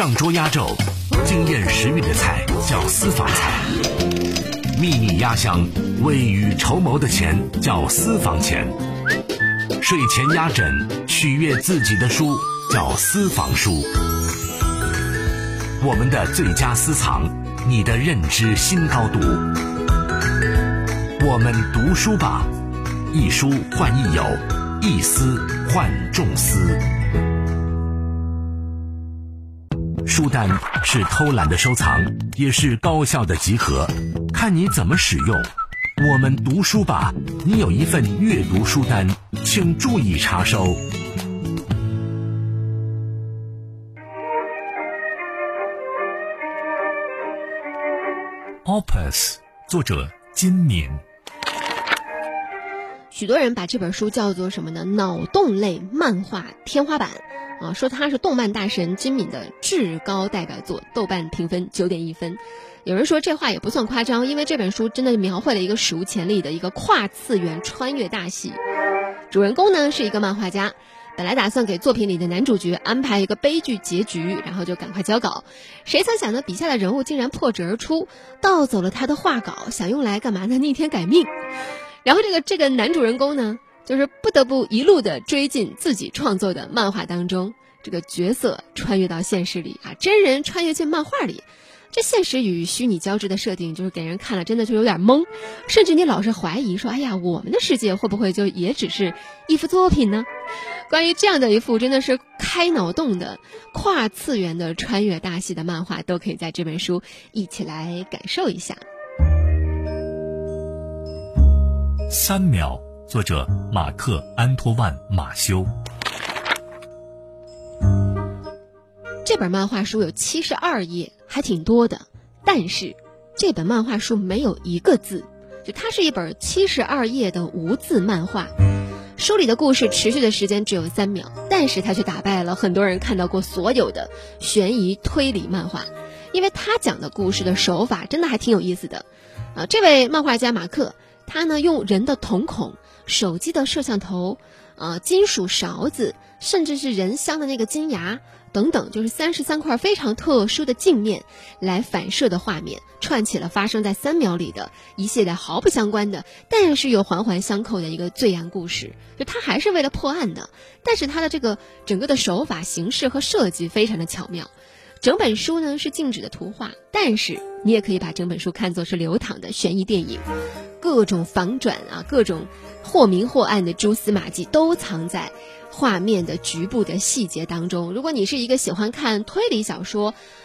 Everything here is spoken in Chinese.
上桌压轴，惊艳食欲的菜叫私房菜，秘密压箱、未雨绸缪的钱叫私房钱，睡前压枕、取悦自己的书叫私房书。我们的最佳私藏，你的认知新高度。我们读书吧，一书换一友，一思换众思。书单是偷懒的收藏，也是高效的集合，看你怎么使用。我们读书吧，你有一份阅读书单，请注意查收。Opus， 作者金敏。 许多人把这本书叫做什么呢？脑洞类漫画天花板啊，说它是动漫大神金敏的至高代表作，豆瓣评分9.1分。有人说这话也不算夸张，因为这本书真的描绘了一个史无前例的一个跨次元穿越大戏。主人公呢是一个漫画家，本来打算给作品里的男主角安排一个悲剧结局，然后就赶快交稿。谁曾想呢，笔下的人物竟然破纸而出，盗走了他的画稿，想用来干嘛呢？逆天改命。然后这个男主人公呢，就是不得不一路的追进自己创作的漫画当中，这个角色穿越到现实里啊，真人穿越进漫画里。这现实与虚拟交织的设定，就是给人看了真的就有点懵，甚至你老是怀疑说，哎呀，我们的世界会不会就也只是一幅作品呢？关于这样的一幅真的是开脑洞的跨次元的穿越大戏的漫画，都可以在这本书一起来感受一下。 3秒，作者马克·安托万·马修。 这本漫画书有72页，还挺多的，但是这本漫画书没有一个字，就它是一本72页的无字漫画。书里的故事持续的时间只有3秒，但是它却打败了很多人看到过所有的悬疑推理漫画，因为他讲的故事的手法真的还挺有意思的。这位漫画家马克，他呢用人的瞳孔、手机的摄像头、金属勺子，甚至是人镶的那个金牙等等，就是33块非常特殊的镜面来反射的画面，串起了发生在3秒里的一系列毫不相关的，但是又环环相扣的一个罪案故事。就他还是为了破案的，但是他的这个整个的手法、形式和设计非常的巧妙。整本书呢是静止的图画，但是你也可以把整本书看作是流淌的悬疑电影，各种反转啊，各种或明或暗的蛛丝马迹都藏在画面的局部的细节当中。如果你是一个喜欢看推理小说